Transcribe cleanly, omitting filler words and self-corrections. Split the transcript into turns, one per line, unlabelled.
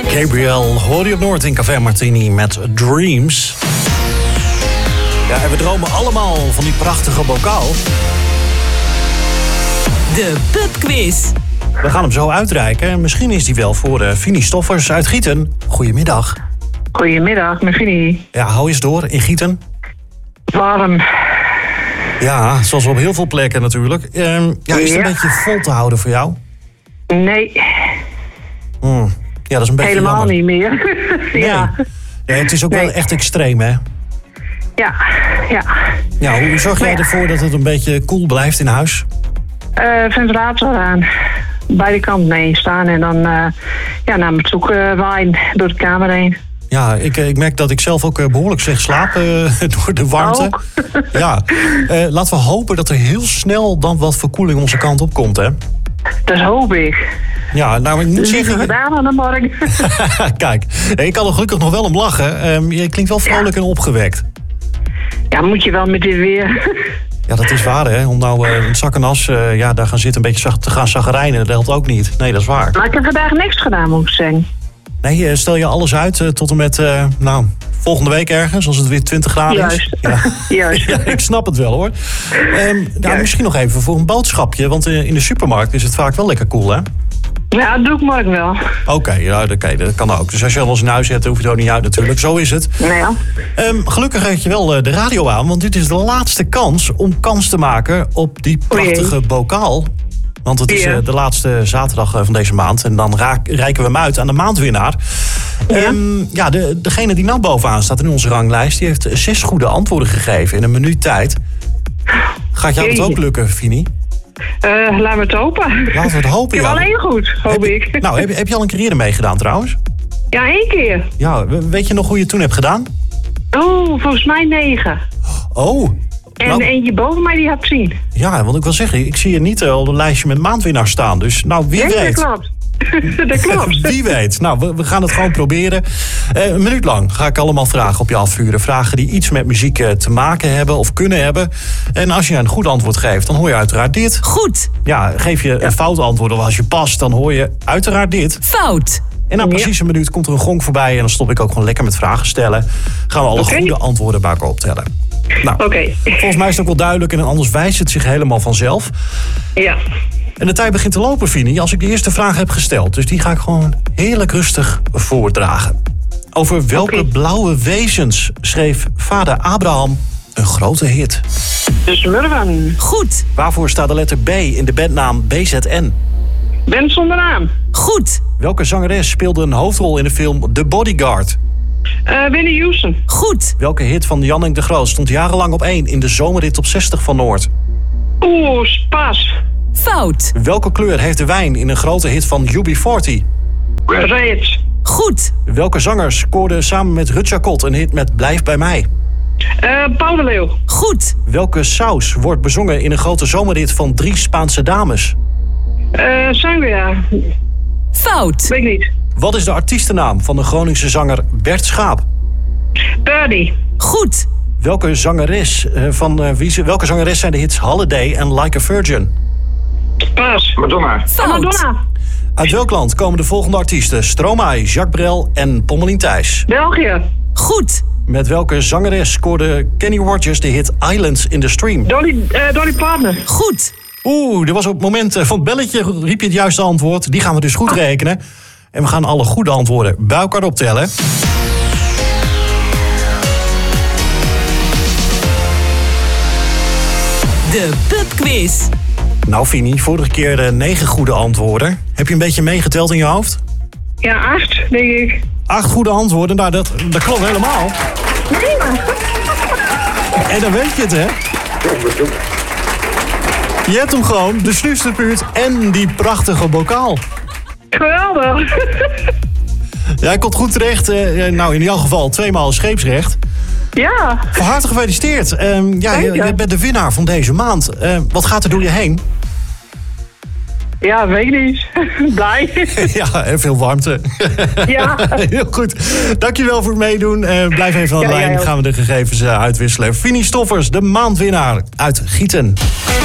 Gabriel hoor je op Noord in Café Martini met Dreams. Ja, en we dromen allemaal van die prachtige bokaal.
De pubquiz.
We gaan hem zo uitreiken. Misschien is die wel voor Fini Stoffers uit Gieten. Goedemiddag.
Goedemiddag, met Fini.
Ja, hou eens door in Gieten.
Warm.
Ja, zoals op heel veel plekken natuurlijk. Is het een beetje vol te houden voor jou?
Nee.
Ja, dat is een beetje
helemaal
jammer.
niet meer. Ja.
Nee, het is ook wel echt extreem, hè?
Ja.
Ja, hoe zorg jij ervoor dat het een beetje koel blijft in huis?
Ventilator aan. Beide kanten mee staan en dan naar mijn zoeken waaien door de kamer heen.
Ja, ik merk dat ik zelf ook behoorlijk slecht slaap door de warmte.
Ook.
Ja, laten we hopen dat er heel snel dan wat verkoeling onze kant op komt, hè?
Dat hoop ik.
Ja, nou, ik moet
Liever
zeggen...
gedaan aan de morgen.
Kijk, ik kan er gelukkig nog wel om lachen. Je klinkt wel vrolijk en opgewekt.
Ja, moet je wel met dit weer.
Ja, dat is waar, hè? Om nou een zak en as daar gaan zitten een beetje te gaan chagrijnen, dat helpt ook niet. Nee, dat is waar.
Maar ik heb vandaag niks gedaan, moet ik zeggen.
Nee, stel je alles uit tot en met volgende week ergens, als het weer 20 graden is.
Juist.
Ja, ik snap het wel, hoor. Misschien nog even voor een boodschapje, want in de supermarkt is het vaak wel lekker koel, hè?
Ja, dat doe ik morgen wel.
Oké, dat kan ook. Dus als je alles in huis hebt, hoef je het ook niet uit natuurlijk. Zo is het.
Nou ja.
Gelukkig heb je wel de radio aan, want dit is de laatste kans om kans te maken op die prachtige bokaal. Want het is de laatste zaterdag van deze maand. En dan reiken we hem uit aan de maandwinnaar. Degene die nou bovenaan staat in onze ranglijst, die heeft 6 goede antwoorden gegeven in een minuut tijd. Gaat jou dat ook lukken, Fini?
Laten we het hopen.
Laten we het hopen,
Ik heb alleen goed, hoop ik.
Nou, heb je al een keer eerder meegedaan trouwens?
Ja, 1 keer.
Ja, weet je nog hoe je het toen hebt gedaan?
Oh, volgens mij 9.
Oh.
En eentje boven mij die had 10.
Ja, want ik wil zeggen, ik zie je niet op een lijstje met maandwinnaars staan. Dus nou, wie weet.
Dat klopt. Dat klopt.
Wie weet. Nou, we gaan het gewoon proberen. Een minuut lang ga ik allemaal vragen op je afvuren. Vragen die iets met muziek te maken hebben of kunnen hebben. En als je een goed antwoord geeft, dan hoor je uiteraard dit.
Goed.
Ja, geef je een fout antwoord of als je past, dan hoor je uiteraard dit.
Fout.
En na precies een minuut komt er een gong voorbij en dan stop ik ook gewoon lekker met vragen stellen. Gaan we alle goede antwoorden bij elkaar optellen. Nou, volgens mij is het ook wel duidelijk en anders wijst het zich helemaal vanzelf.
Ja.
En de tijd begint te lopen, Fini, als ik de eerste vraag heb gesteld. Dus die ga ik gewoon heerlijk rustig voordragen. Over welke blauwe wezens schreef vader Abraham een grote hit?
De Smurfen.
Goed.
Waarvoor staat de letter B in de bandnaam BZN?
Ben zonder naam.
Goed.
Welke zangeres speelde een hoofdrol in de film The Bodyguard?
Winnie Houston.
Goed.
Welke hit van Janneke de Groot stond jarenlang op 1 in de zomerrit op 60 van Noord?
Spas.
Fout.
Welke kleur heeft de wijn in een grote hit van UB40?
Red.
Goed.
Welke zanger scoorde samen met Rut Jacot een hit met Blijf bij mij?
Paul de Leeuw.
Goed.
Welke saus wordt bezongen in een grote zomerrit van 3 Spaanse dames?
Sangria.
Fout.
Weet ik niet.
Wat is de artiestennaam van de Groningse zanger Bert Schaap?
Birdie.
Goed.
Welke zangeres zijn de hits Holiday en Like a Virgin?
Pas.
Madonna.
Fout.
Madonna.
Uit welk land komen de volgende artiesten? Stromae, Jacques Brel en Pommelien Thijs?
België.
Goed.
Met welke zangeres scoorde Kenny Rogers de hit Islands in the Stream?
Dolly Parton.
Goed.
Er was op het moment van het belletje, riep je het juiste antwoord. Die gaan we dus goed rekenen. En we gaan alle goede antwoorden bij elkaar optellen.
De pubquiz.
Nou, Fini, vorige keer 9 goede antwoorden. Heb je een beetje meegeteld in je hoofd?
Ja, 8, denk ik.
8 goede antwoorden, nou dat klopt helemaal.
Nee, maar.
En dan weet je het, hè? Je hebt hem gewoon, de snuisterpuurt en die prachtige bokaal.
Geweldig.
Jij komt goed terecht. In jouw geval 2 maal scheepsrecht.
Ja.
Van harte gefeliciteerd. Je bent de winnaar van deze maand. Wat gaat er door je heen?
Ja, weet ik niet. Blij.
Ja, en veel warmte.
Ja.
Heel goed. Dankjewel voor het meedoen. Blijf even aan de lijn. Dan gaan we de gegevens uitwisselen. Fini Stoffers, de maandwinnaar uit Gieten.